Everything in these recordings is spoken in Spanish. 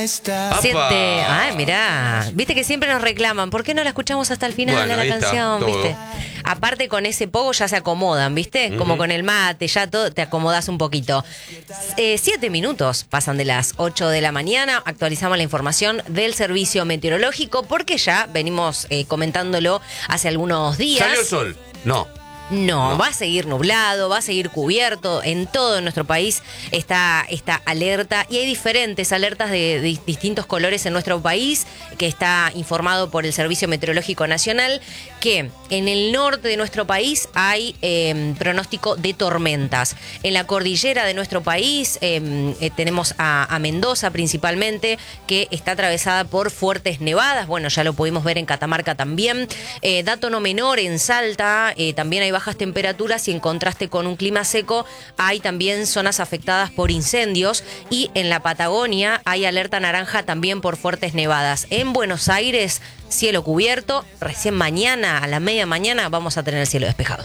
Siete. Ay, mirá. Viste que siempre nos reclaman. ¿Por qué no la escuchamos hasta el final de la canción? ¿Viste? Aparte con ese pogo ya se acomodan, ¿viste? Como con el mate, ya todo te acomodás un poquito. 7 minutos pasan de las 8 de la mañana. Actualizamos la información del servicio meteorológico porque ya venimos comentándolo hace algunos días. ¿Salió el sol? No. No, va a seguir nublado, va a seguir cubierto. En todo nuestro país está esta alerta y hay diferentes alertas de distintos colores en nuestro país, que está informado por el Servicio Meteorológico Nacional, que en el norte de nuestro país hay pronóstico de tormentas. En la cordillera de nuestro país tenemos a Mendoza principalmente, que está atravesada por fuertes nevadas. Bueno, ya lo pudimos ver en Catamarca también. Dato no menor, en Salta también hay bajas temperaturas y en contraste con un clima seco hay también zonas afectadas por incendios, y en la Patagonia hay alerta naranja también por fuertes nevadas. En Buenos Aires, cielo cubierto. Recién mañana, a la media mañana, vamos a tener el cielo despejado.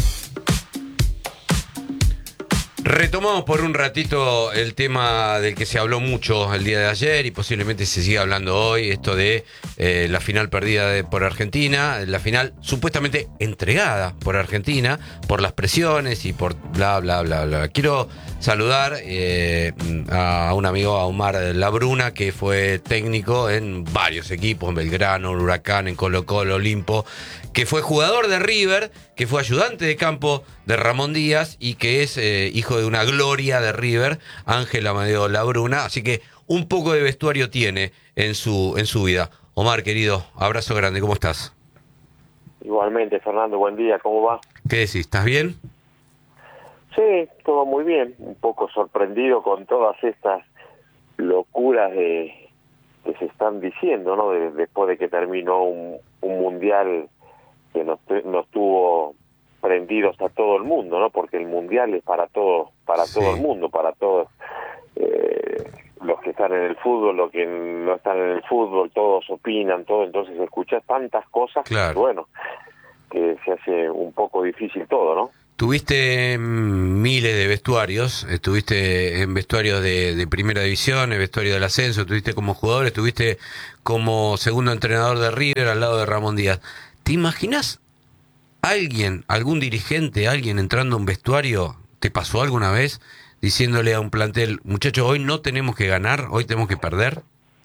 Retomamos por un ratito el tema del que se habló mucho el día de ayer y posiblemente se siga hablando hoy, esto de la final perdida por Argentina, la final supuestamente entregada por Argentina, por las presiones y por bla, bla, bla, bla. Quiero saludar a un amigo, a Omar Labruna, que fue técnico en varios equipos, en Belgrano, en Huracán, en Colo-Colo, Olimpo, que fue jugador de River, que fue ayudante de campo de Ramón Díaz y que es hijo de una gloria de River, Ángel Amadeo Labruna, así que un poco de vestuario tiene en su vida. Omar, querido, abrazo grande, ¿cómo estás? Igualmente, Fernando, buen día, ¿cómo va? ¿Qué decís? ¿Estás bien? Sí, todo muy bien, un poco sorprendido con todas estas locuras que se están diciendo, ¿no? Después de que terminó un mundial que nos tuvo prendidos a todo el mundo, ¿no? Porque el mundial es para todo el mundo, para todos los que están en el fútbol, los que no están en el fútbol, todos opinan, todo, entonces escuchas tantas cosas, claro. Bueno, que se hace un poco difícil todo, ¿no? Tuviste miles de vestuarios, estuviste en vestuarios de primera división, en vestuario del ascenso, estuviste como jugador, estuviste como segundo entrenador de River al lado de Ramón Díaz. ¿Te imaginas algún dirigente, alguien entrando a un vestuario, te pasó alguna vez, diciéndole a un plantel, muchachos, hoy no tenemos que ganar, hoy tenemos que perder?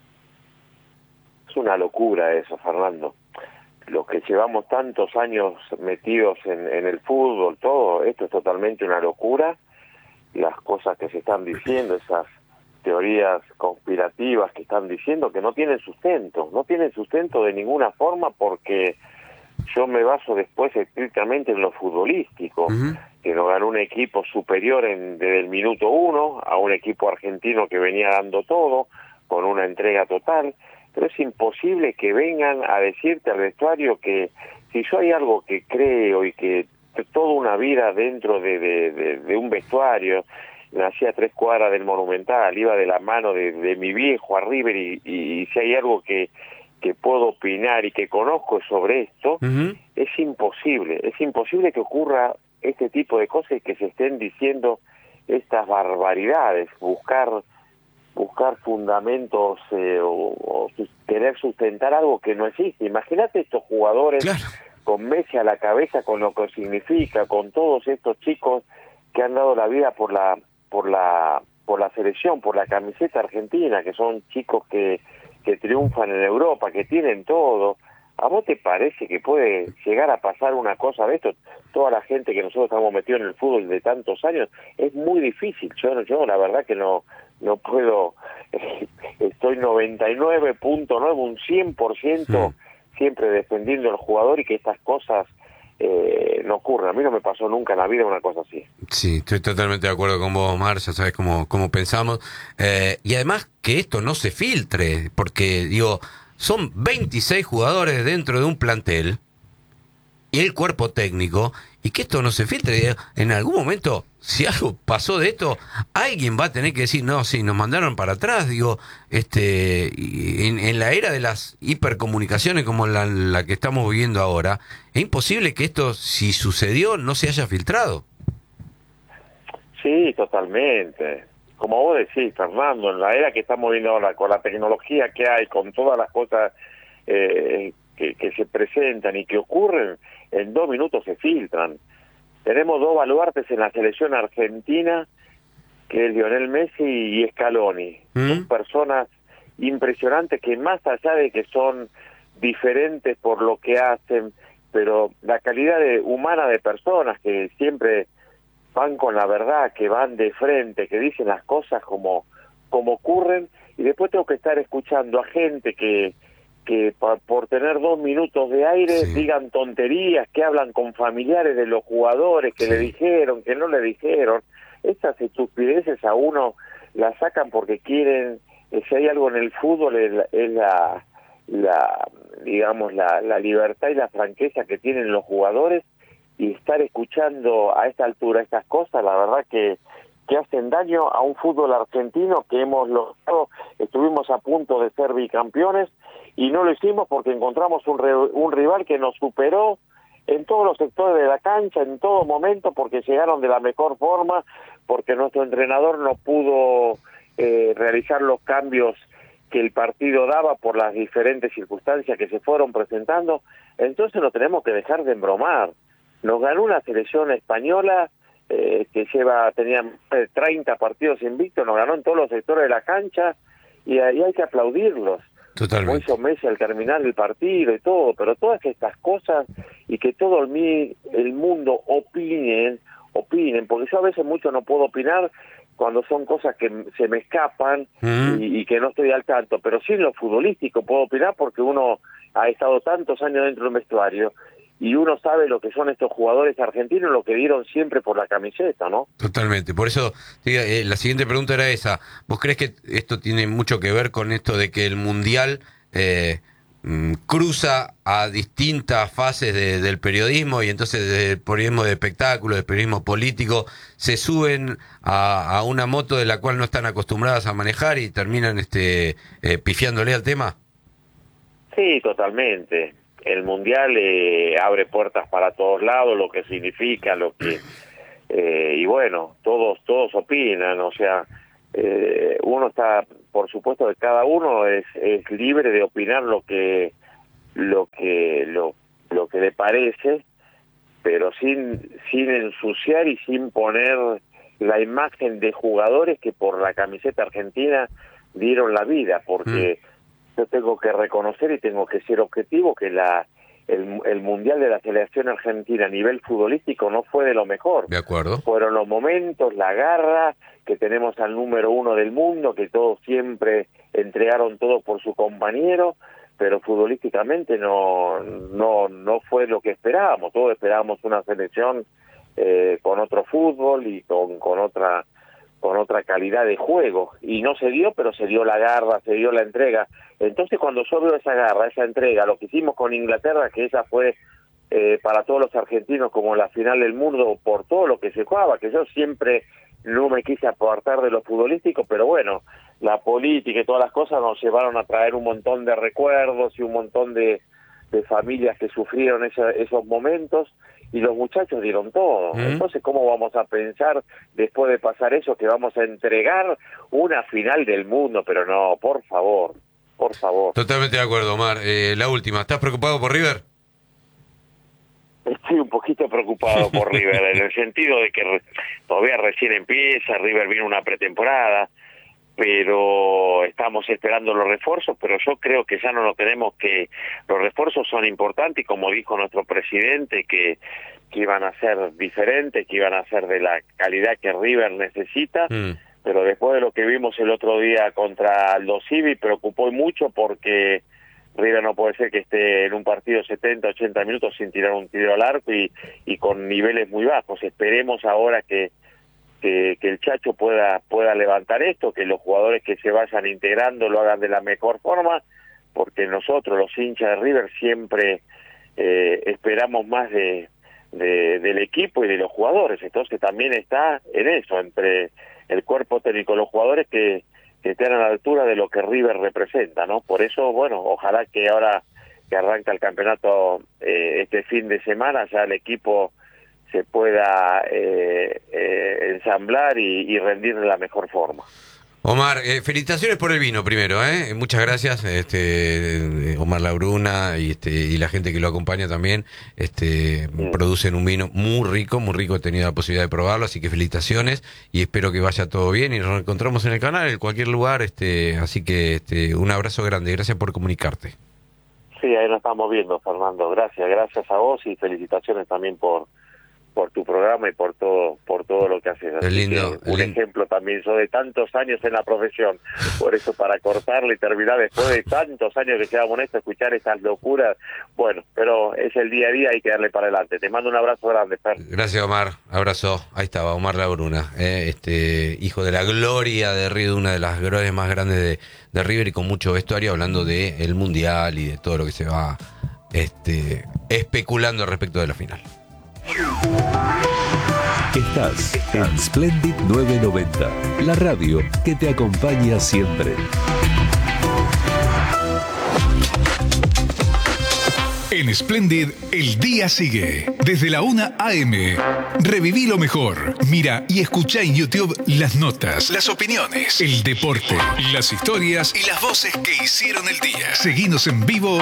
Es una locura eso, Fernando. Los que llevamos tantos años metidos en el fútbol, todo esto es totalmente una locura. Las cosas que se están diciendo, esas teorías conspirativas que están diciendo, que no tienen sustento de ninguna forma, porque yo me baso después estrictamente en lo futbolístico, que nos ganó un equipo superior desde el minuto 1 a un equipo argentino que venía dando todo, con una entrega total, pero es imposible que vengan a decirte al vestuario que si yo hay algo que creo y que toda una vida dentro de un vestuario, nací a 3 cuadras del Monumental, iba de la mano de mi viejo a River y si hay algo que puedo opinar y que conozco sobre esto, es imposible que ocurra este tipo de cosas y que se estén diciendo estas barbaridades, buscar fundamentos o querer sustentar algo que no existe. Imagínate estos jugadores, claro, con Messi a la cabeza, con lo que significa, con todos estos chicos que han dado la vida por la selección, por la camiseta argentina, que son chicos que triunfan en Europa, que tienen todo. ¿A vos te parece que puede llegar a pasar una cosa de esto? Toda la gente que nosotros estamos metidos en el fútbol de tantos años, es muy difícil. Yo la verdad que no puedo, estoy 99.9, un 100% siempre defendiendo al jugador y que estas cosas no ocurren. A mí no me pasó nunca en la vida una cosa así. Sí, estoy totalmente de acuerdo con vos, Omar, ya sabes cómo pensamos. Y además que esto no se filtre, porque digo, son 26 jugadores dentro de un plantel y el cuerpo técnico, y que esto no se filtre. En algún momento, si algo pasó de esto, alguien va a tener que decir, no, sí, nos mandaron para atrás. Digo, en la era de las hipercomunicaciones como la que estamos viviendo ahora, es imposible que esto, si sucedió, no se haya filtrado. Sí, totalmente. como vos decís, Fernando, en la era que estamos viendo ahora, con la tecnología que hay, con todas las cosas que se presentan y que ocurren, en 2 minutos se filtran. Tenemos 2 baluartes en la selección argentina, que es Lionel Messi y Scaloni. Son personas impresionantes que, más allá de que son diferentes por lo que hacen, pero la calidad humana de personas que siempre van con la verdad, que van de frente, que dicen las cosas como ocurren, y después tengo que estar escuchando a gente que por tener 2 minutos de aire digan tonterías, que hablan con familiares de los jugadores, que le dijeron, que no le dijeron. Esas estupideces a uno las sacan porque quieren, si hay algo en el fútbol es digamos la libertad y la franqueza que tienen los jugadores, y estar escuchando a esta altura estas cosas, la verdad que hacen daño a un fútbol argentino que hemos logrado. Estuvimos a punto de ser bicampeones y no lo hicimos porque encontramos un rival que nos superó en todos los sectores de la cancha, en todo momento, porque llegaron de la mejor forma, porque nuestro entrenador no pudo realizar los cambios que el partido daba por las diferentes circunstancias que se fueron presentando. Entonces no tenemos que dejar de embromar. Nos ganó una selección española que tenía 30 partidos invictos, nos ganó en todos los sectores de la cancha, y ahí hay que aplaudirlos. Totalmente. Como hizo Messi al terminar el partido y todo, pero todas estas cosas, y que todo el mundo opinen, porque yo a veces mucho no puedo opinar cuando son cosas que se me escapan y que no estoy al tanto, pero sí en lo futbolístico puedo opinar porque uno ha estado tantos años dentro del vestuario y uno sabe lo que son estos jugadores argentinos, lo que dieron siempre por la camiseta, ¿no? Totalmente. Por eso, la siguiente pregunta era esa. ¿Vos crees que esto tiene mucho que ver con esto de que el Mundial cruza a distintas fases del periodismo, y entonces del periodismo de espectáculo, del periodismo político, se suben a una moto de la cual no están acostumbradas a manejar y terminan pifiándole al tema? Sí, totalmente. El Mundial abre puertas para todos lados, lo que significa, y bueno, todos opinan, o sea, uno está, por supuesto que cada uno es libre de opinar lo que le parece, pero sin ensuciar y sin poner la imagen de jugadores que por la camiseta argentina dieron la vida, porque yo tengo que reconocer y tengo que ser objetivo que el Mundial de la selección argentina a nivel futbolístico no fue de lo mejor. De acuerdo. Fueron los momentos, la garra, que tenemos al número 1 del mundo, que todos siempre entregaron todo por su compañero, pero futbolísticamente no fue lo que esperábamos. Todos esperábamos una selección con otro fútbol y con otra calidad de juego, y no se dio, pero se dio la garra, se dio la entrega. Entonces cuando yo veo esa garra, esa entrega, lo que hicimos con Inglaterra, que esa fue para todos los argentinos como la final del mundo por todo lo que se jugaba, que yo siempre no me quise apartar de lo futbolístico, pero bueno, la política y todas las cosas nos llevaron a traer un montón de recuerdos y un montón de familias que sufrieron esos momentos, y los muchachos dieron todo. Entonces, ¿cómo vamos a pensar, después de pasar eso, que vamos a entregar una final del mundo? Pero no, por favor. Totalmente de acuerdo, Omar. La última, ¿estás preocupado por River? Estoy un poquito preocupado por River, en el sentido de que todavía recién empieza, River viene una pretemporada, pero estamos esperando los refuerzos, pero yo creo que ya no lo tenemos, que los refuerzos son importantes, y como dijo nuestro presidente, que iban a ser diferentes, que iban a ser de la calidad que River necesita, pero después de lo que vimos el otro día contra Aldo Civi, preocupó mucho, porque River no puede ser que esté en un partido 70, 80 minutos sin tirar un tiro al arco y con niveles muy bajos. Esperemos ahora que el Chacho pueda levantar esto, que los jugadores que se vayan integrando lo hagan de la mejor forma, porque nosotros, los hinchas de River, siempre esperamos más del equipo y de los jugadores. Entonces también está en eso, entre el cuerpo técnico y los jugadores, que estén a la altura de lo que River representa, ¿no? Por eso, bueno, ojalá que ahora que arranca el campeonato este fin de semana, ya el equipo se pueda ensamblar y rendir de la mejor forma. Omar, felicitaciones por el vino primero, muchas gracias, Omar Labruna y la gente que lo acompaña también, producen un vino muy rico, he tenido la posibilidad de probarlo, así que felicitaciones y espero que vaya todo bien y nos encontramos en el canal, en cualquier lugar, así que un abrazo grande, gracias por comunicarte. Sí, ahí nos estamos viendo, Fernando, gracias a vos y felicitaciones también por tu programa y por todo lo que haces. Es lindo, un ejemplo también, yo de tantos años en la profesión, por eso para cortarle y terminar después de tantos años que llevamos en esto, escuchar estas locuras, bueno, pero es el día a día, hay que darle para adelante. Te mando un abrazo grande, Fer. Gracias, Omar, abrazo, ahí estaba Omar Labruna, hijo de la gloria de River, una de las glorias más grandes de River y con mucho vestuario, hablando de el Mundial y de todo lo que se va especulando respecto de la final. Estás en Splendid 990, la radio que te acompaña siempre. En Splendid, el día sigue. Desde la 1 a.m. Reviví lo mejor. Mira y escucha en YouTube las notas, las opiniones, el deporte, las historias y las voces que hicieron el día. Seguinos en vivo